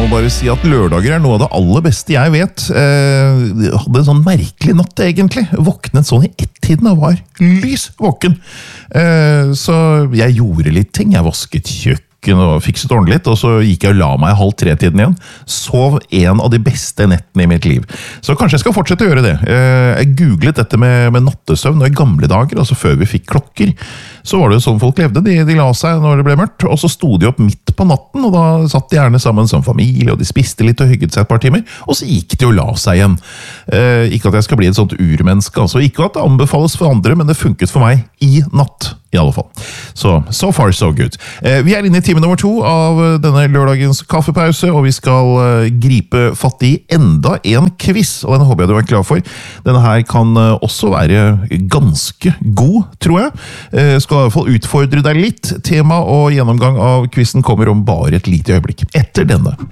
må bare si at lørdager noe av det aller beste jeg vet. Jeg hadde en sånn merkelig natt egentlig. Våknet sånn i ett-tiden og var lys våken. Så jeg gjorde litt ting. Jeg vasket kjøkken og fikset ordentlig litt, og så gikk jeg og la meg 2:30 igjen. Sov en av de beste nettene i mitt liv. Så kanskje jeg skal fortsette å gjøre det. Jeg googlet dette med nattesøvn, og i gamle dager, altså før vi fikk klokker, så var det jo sånn folk levde. De la seg når det ble mørkt, og så sto de opp midt på natten, og da satt de gjerne sammen som familie, og de spiste litt og hygget seg et par timer, og så gikk de og la seg igjen. Ikke at jeg skal bli et sånt urmenneske, altså ikke at det anbefales for andre, men det funket for meg i natt. I alle fall. So far so good. Vi inne i time nummer 2 av denne lørdagens kaffepause, og vi skal gripe fatt i enda en quiz, og den håper jeg du er klar for. Denne her kan også være ganske god, tror jeg. Skal i hvert fall utfordre deg litt. Tema og gjennomgang av quizen kommer om bare et lite øyeblikk. Etter denne.